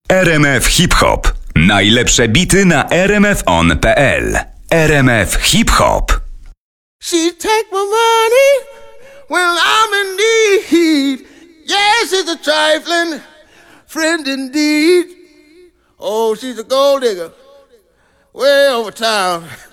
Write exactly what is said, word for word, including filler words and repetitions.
R M F Hip Hop. Najlepsze bity na r m f on kropka p l. R M F Hip Hop. She take my money when I'm in need. Yes, she's a trifling friend indeed. Oh, she's a gold digger way over town.